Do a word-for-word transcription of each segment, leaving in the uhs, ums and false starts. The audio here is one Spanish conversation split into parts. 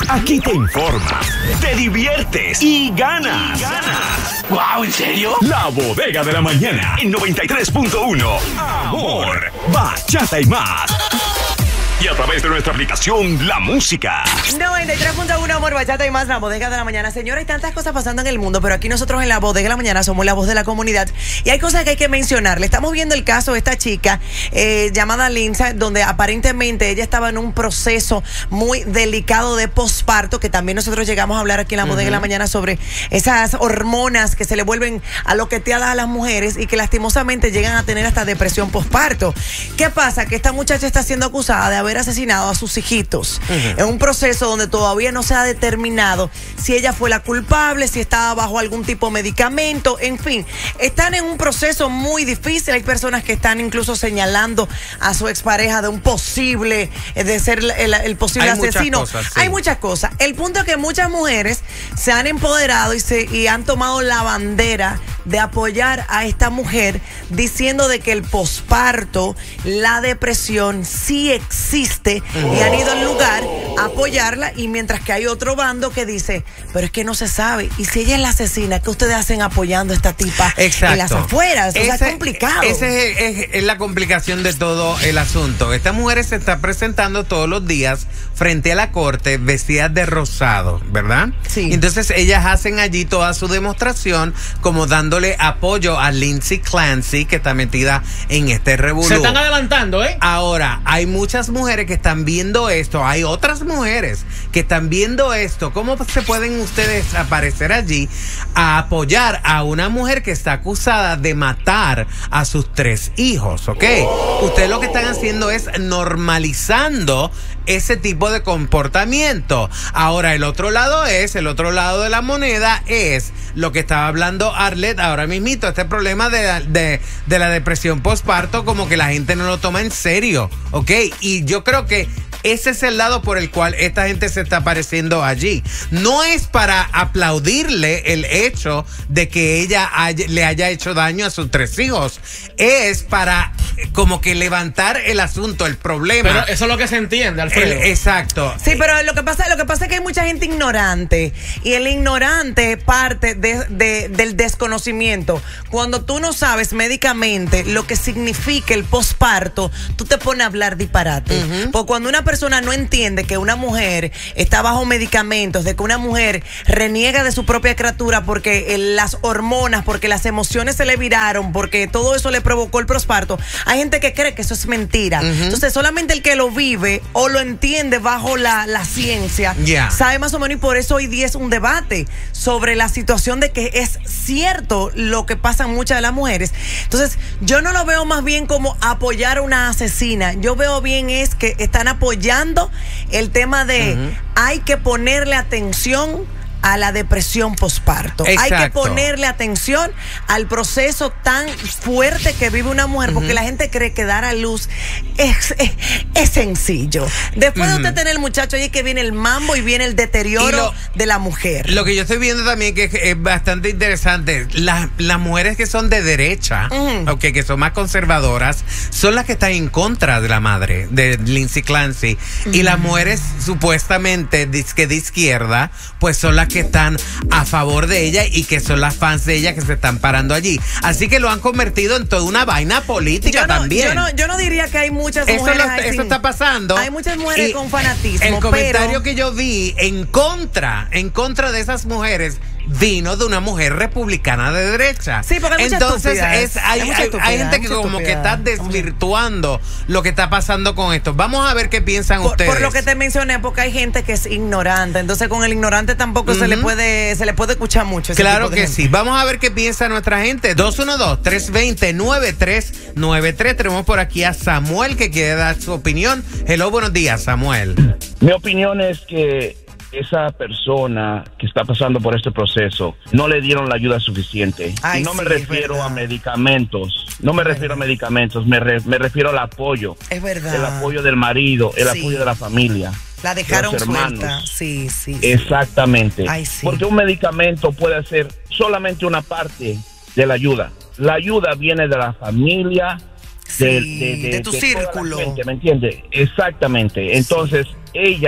Aquí te informas, te diviertes y ganas. Y ganas. ¡Wow! ¿En serio? La Bodega de la Mañana en noventa y tres punto uno. Amor, bachata y más. Y a través de nuestra aplicación La Música. noventa y tres punto uno, Amor, bachata y más, La Bodega de la Mañana. Señora, hay tantas cosas pasando en el mundo, pero aquí nosotros en La Bodega de la Mañana somos la voz de la comunidad. Y hay cosas que hay que mencionar. Le estamos viendo el caso de esta chica eh, llamada Lindsay, donde aparentemente ella estaba en un proceso muy delicado de posparto, que también nosotros llegamos a hablar aquí en La Bodega uh-huh. de la Mañana sobre esas hormonas que se le vuelven aloqueteadas a las mujeres y que lastimosamente llegan a tener hasta depresión posparto. ¿Qué pasa? Que esta muchacha está siendo acusada de haber asesinado a sus hijitos uh-huh. en un proceso donde todavía no se ha determinado si ella fue la culpable, si estaba bajo algún tipo de medicamento, en fin, están en un proceso muy difícil. Hay personas que están incluso señalando a su expareja de un posible, de ser el, el posible Hay asesino. Muchas cosas, sí. Hay muchas cosas. El punto es que muchas mujeres se han empoderado y, se, y han tomado la bandera de apoyar a esta mujer, diciendo de que el posparto, la depresión sí existe y han ido al lugar a apoyarla, y mientras que hay otro bando que dice, pero es que no se sabe, y si ella es la asesina, ¿qué ustedes hacen apoyando a esta tipa Exacto. en las afueras? O ese, sea, es complicado. Esa es, es, es la complicación de todo el asunto. Esta mujer se está presentando todos los días frente a la corte vestidas de rosado, ¿verdad? Sí. Entonces ellas hacen allí toda su demostración como dándole apoyo a Lindsay Clancy, que está metida en este revolú. Se están adelantando, ¿eh? Ahora, hay muchas mujeres que están viendo esto, hay otras mujeres que están viendo esto. ¿Cómo se pueden ustedes aparecer allí a apoyar a una mujer que está acusada de matar a sus tres hijos? ¿Ok? Ustedes lo que están haciendo es normalizando ese tipo de comportamiento. Ahora, el otro lado es, el otro lado de la moneda es lo que estaba hablando Arlette ahora mismito, este problema de la, de, de la depresión postparto, como que la gente no lo toma en serio, ¿ok? Y yo creo que ese es el lado por el cual esta gente se está apareciendo allí. No es para aplaudirle el hecho de que ella haya, le haya hecho daño a sus tres hijos. Es para como que levantar el asunto, el problema. Pero eso es lo que se entiende, Alfredo. El, exacto. Sí, pero lo que pasa, lo que pasa es que hay mucha gente ignorante, y el ignorante parte de, de, del desconocimiento. Cuando tú no sabes médicamente lo que significa el posparto, tú te pones a hablar disparate. Uh-huh. Porque cuando una persona no entiende que una mujer está bajo medicamentos, de que una mujer reniega de su propia criatura porque el, las hormonas, porque las emociones se le viraron, porque todo eso le provocó el posparto, hay gente que cree que eso es mentira. Uh-huh. Entonces solamente el que lo vive o lo entiende bajo la, la ciencia yeah. sabe más o menos, y por eso hoy día es un debate sobre la situación de que es cierto lo que pasan muchas de las mujeres. Entonces yo no lo veo más bien como apoyar a una asesina, yo veo bien es que están apoyando el tema de uh-huh. hay que ponerle atención a la depresión posparto. Hay que ponerle atención al proceso tan fuerte que vive una mujer, porque uh-huh. la gente cree que dar a luz es, es, es sencillo. Después uh-huh. de usted tener el muchacho, ahí que viene el mambo y viene el deterioro lo, de la mujer. Lo que yo estoy viendo también que es, es bastante interesante, las, las mujeres que son de derecha, uh-huh. okay, que son más conservadoras, son las que están en contra de la madre, de Lindsay Clancy. Uh-huh. Y las mujeres supuestamente de, que de izquierda, pues son las que están a favor de ella y que son las fans de ella que se están parando allí. Así que lo han convertido en toda una vaina política yo no, también. Yo no, yo no diría que hay muchas eso mujeres lo, así. Eso está pasando. Hay muchas mujeres con fanatismo. El comentario pero... que yo vi en contra, en contra de esas mujeres vino de una mujer republicana de derecha. Sí, porque hay entonces es, hay, hay, hay, hay gente que como que está desvirtuando lo que está pasando con esto. Vamos a ver qué piensan por, ustedes. Por lo que te mencioné, porque hay gente que es ignorante, entonces con el ignorante tampoco uh-huh. se le puede se le puede escuchar mucho. Ese claro tipo de que gente. Sí. Vamos a ver qué piensa nuestra gente. dos uno dos, tres dos cero, nueve tres nueve tres. Tenemos por aquí a Samuel que quiere dar su opinión. Hello, buenos días, Samuel. Mi opinión es que esa persona que está pasando por este proceso no le dieron la ayuda suficiente. Ay, y no sí, me refiero a medicamentos, no me es refiero verdad. a medicamentos, me, re, me refiero al apoyo. Es verdad. El apoyo del marido, el sí. apoyo de la familia. La dejaron de los hermanos. suelta. Sí, sí. Exactamente. Ay, sí. Porque un medicamento puede ser solamente una parte de la ayuda. La ayuda viene de la familia, sí, de, de, de, de tu de círculo. Gente, ¿me entiendes? Exactamente. Entonces, sí. ella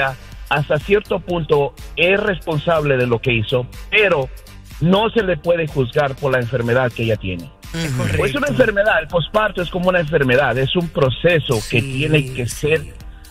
hasta cierto punto es responsable de lo que hizo, pero no se le puede juzgar por la enfermedad que ella tiene. Es Es una enfermedad, el posparto es como una enfermedad, es un proceso sí. que tiene que ser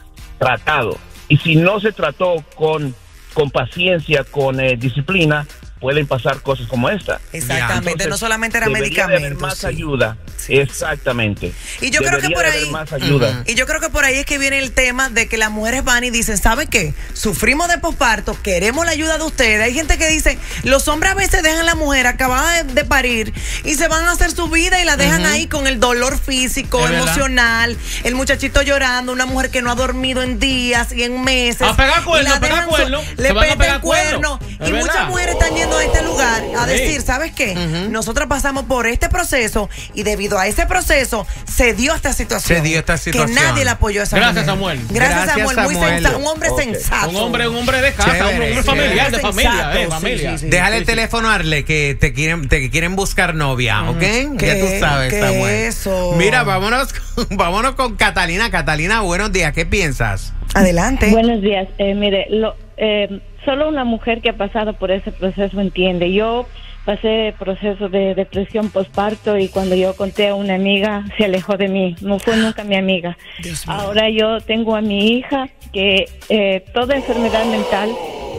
tratado. Y si no se trató con, con paciencia, con eh, disciplina, pueden pasar cosas como esta. Exactamente, Entonces, no solamente era debería medicamento. de haber más sí. ayuda. Sí. Exactamente. Y yo debería creo que por de haber ahí más ayuda. uh-huh. Y yo creo que por ahí es que viene el tema de que las mujeres van y dicen, ¿sabe qué? Sufrimos de posparto, queremos la ayuda de ustedes. Hay gente que dice, los hombres a veces dejan a la mujer acabada de, de parir y se van a hacer su vida y la dejan uh-huh. ahí con el dolor físico, es emocional, verdad. El muchachito llorando, una mujer que no ha dormido en días y en meses. A pegar cuerno, a pegar cuerno. Le peta el cuerno. Y verdad. Muchas mujeres están yendo a este lugar a sí. decir, ¿sabes qué? Uh-huh. Nosotros pasamos por este proceso y debido a ese proceso se dio esta situación. Se dio esta situación. Que nadie la apoyó a esa Gracias, mujer. Samuel. Gracias, Gracias Samuel. Samuel. Muy sensato, un hombre okay. sensato. Un hombre, un hombre de casa, Chévere, un hombre chévere. familiar, de familia, Sensato, eh, familia. sí, sí, sí. Déjale sí, el sí. teléfono a Arle que te quieren, te quieren buscar novia, ¿ok? ¿Qué? Ya tú sabes, ¿Qué Samuel. eso? Mira, vámonos, vámonos con Catalina. Catalina, buenos días. ¿Qué piensas? Adelante. Buenos días. Eh, mire, lo, eh, solo una mujer que ha pasado por ese proceso entiende. Yo pasé proceso de depresión postparto y cuando yo conté a una amiga se alejó de mí. No fue nunca mi amiga. Ahora yo tengo a mi hija que eh, toda enfermedad mental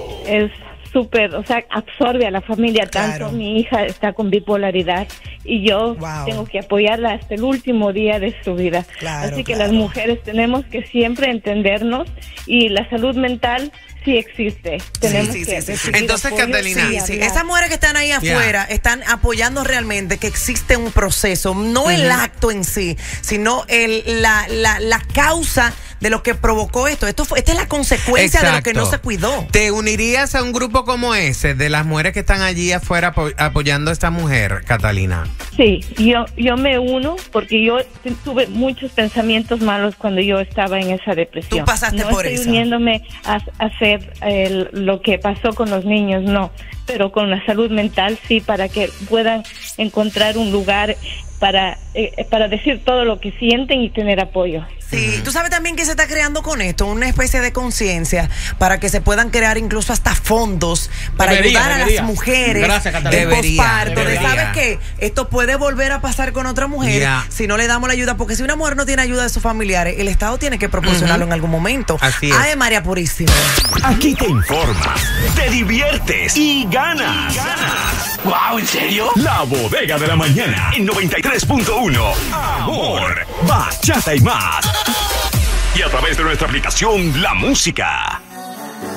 es súper, o sea, absorbe a la familia tanto. Claro. Mi hija está con bipolaridad y yo Wow. tengo que apoyarla hasta el último día de su vida. Claro, Así que claro. las mujeres tenemos que siempre entendernos y la salud mental sí existe. Tenemos sí, que sí, sí, sí. recibir Entonces, apoyo Catalina, y Sí, sí. hablar. Esas mujeres que están ahí afuera Yeah. están apoyando realmente que existe un proceso, no uh-huh. el acto en sí, sino el, la, la, la causa de lo que provocó esto. Esto fue, esta es la consecuencia Exacto. de lo que no se cuidó. ¿Te unirías a un grupo como ese de las mujeres que están allí afuera apo- apoyando a esta mujer, Catalina? Sí, yo, yo me uno porque yo t- tuve muchos pensamientos malos cuando yo estaba en esa depresión. Tú pasaste no por estoy eso. uniéndome a, a hacer el- lo que pasó con los niños, no, pero con la salud mental sí, para que puedan encontrar un lugar para, eh, para decir todo lo que sienten y tener apoyo. Sí, tú sabes también que se está creando con esto una especie de conciencia para que se puedan crear incluso hasta fondos para Debería, ayudar debería. a las mujeres Gracias, Catalina. en Debería, posparto. De, debería. ¿sabes qué? Esto puede volver a pasar con otra mujer Ya. si no le damos la ayuda, porque si una mujer no tiene ayuda de sus familiares, el Estado tiene que proporcionarlo Ujú. en algún momento. Así es. Ay, María Purísima. Aquí te informas, te diviertes y ganas. Ganas. Wow, ¿en serio? La Bodega de la Mañana en noventa y tres punto uno. Amor, bachata y más. Y a través de nuestra aplicación La Música.